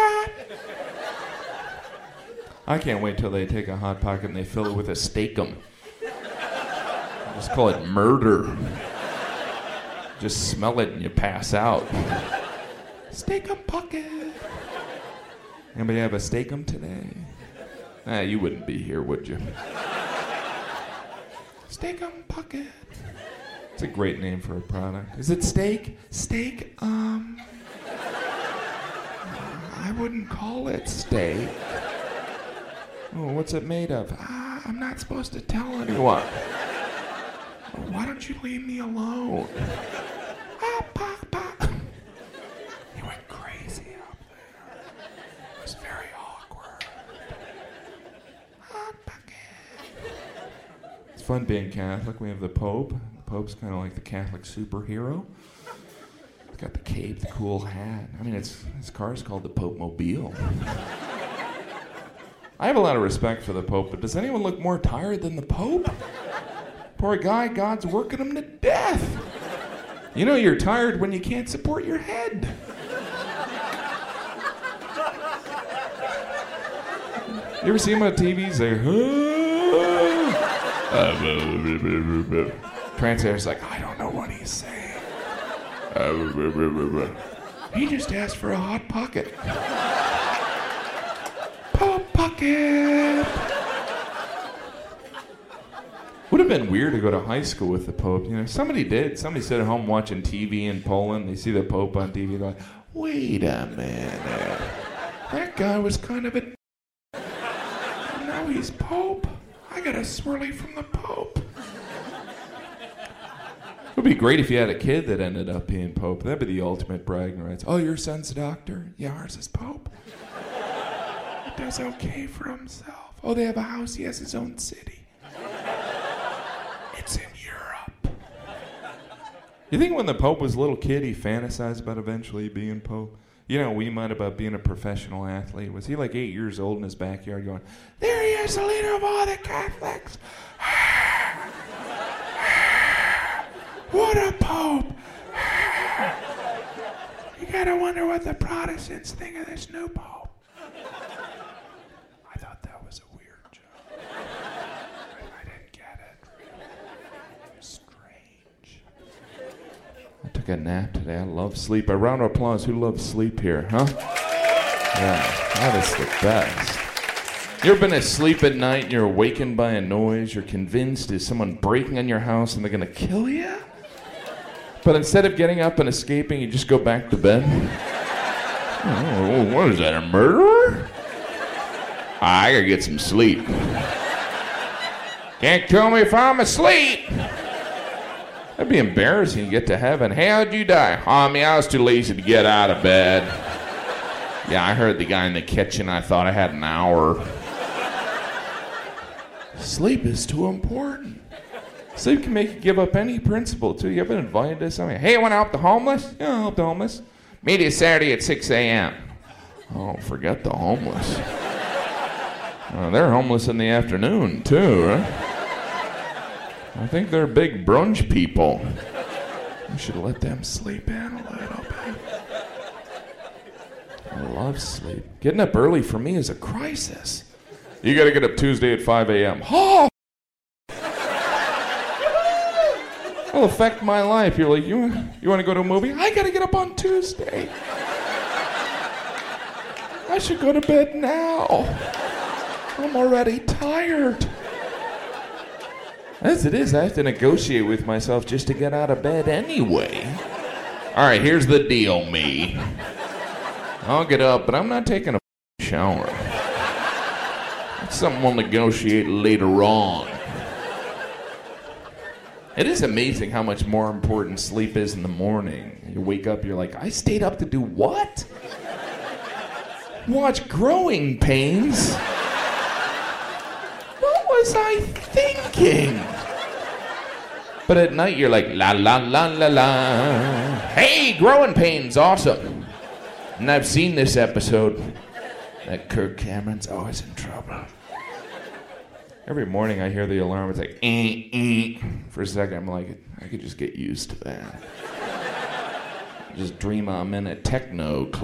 Pocket. I can't wait till they take a Hot Pocket and they fill it with a Steak-'em. Just call it murder. Just smell it and you pass out. Steak-'em Pocket. Anybody have a Steak-'em today? You wouldn't be here, would you? Steak-'em Pocket. It's a great name for a product. Is it steak? Steak? I wouldn't call it steak. Oh, what's it made of? I'm not supposed to tell anyone. Why don't you leave me alone? He went crazy up there. It was very awkward. Hot Pocket. It's fun being Catholic. We have the Pope. The Pope's kind of like the Catholic superhero. He's got the cape, the cool hat. I mean, his car's called the Pope Mobile. I have a lot of respect for the Pope, but does anyone look more tired than the Pope? Poor guy, God's working him to death. You know you're tired when you can't support your head. You ever see him on TV say, Translator's like, I don't know what he's saying. He just asked for a Hot Pocket. Pope Pocket. Would have been weird to go to high school with the Pope. You know, somebody did. Somebody sat at home watching TV in Poland. They see the Pope on TV. They're like, wait a minute. That guy was kind of a... And now he's Pope. I got a swirly from the Pope. It would be great if you had a kid that ended up being Pope. That'd be the ultimate bragging rights. Oh, your son's a doctor? Yeah, ours is Pope. He does okay for himself. Oh, they have a house. He has his own city. It's in Europe. You think when the Pope was a little kid, he fantasized about eventually being Pope? You know, we might about being a professional athlete. Was he like 8 years old in his backyard going, there he is, the leader of all the Catholics. What a Pope. You gotta wonder what the Protestants think of this new Pope. I thought that was a weird joke. I didn't get it. It was strange. I took a nap today. I love sleep. A round of applause. Who loves sleep here, huh? Yeah, that is the best. You ever been asleep at night and you're awakened by a noise? You're convinced is someone breaking on your house and they're gonna kill you? But instead of getting up and escaping, you just go back to bed? Oh, what is that, a murderer? I gotta get some sleep. Can't kill me if I'm asleep. That'd be embarrassing. You get to heaven. Hey, how'd you die? I was too lazy to get out of bed. Yeah, I heard the guy in the kitchen. I thought I had an hour. Sleep is too important. Sleep can make you give up any principle, too. You ever been invited to something? Hey, I want to help the homeless? Yeah, I'll help the homeless. Meet you Saturday at 6 a.m. Oh, forget the homeless. They're homeless in the afternoon, too, right? I think they're big brunch people. We should let them sleep in a little bit. I love sleep. Getting up early for me is a crisis. You got to get up Tuesday at 5 a.m. Oh! It'll affect my life. You're like, you want to go to a movie? I got to get up on Tuesday. I should go to bed now. I'm already tired. As it is, I have to negotiate with myself just to get out of bed anyway. All right, here's the deal, me. I'll get up, but I'm not taking a shower. That's something we'll negotiate later on. It is amazing how much more important sleep is in the morning. You wake up, you're like, I stayed up to do what? Watch Growing Pains? What was I thinking? But at night, you're like, la la la la la. Hey, Growing Pains, awesome. And I've seen this episode. That Kirk Cameron's always in trouble. Every morning I hear the alarm, it's like, For a second, I'm like, I could just get used to that. Just dream I'm in a techno club.